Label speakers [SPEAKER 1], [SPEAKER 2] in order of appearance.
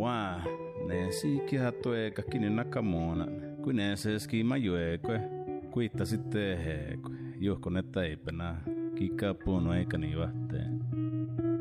[SPEAKER 1] waa, ne siikiä tueka kini nakamuona, kun ne se skima juekue, kuitta sitten heekue, juhko ne taipena, kikkaa puunu eikä niin vahteen.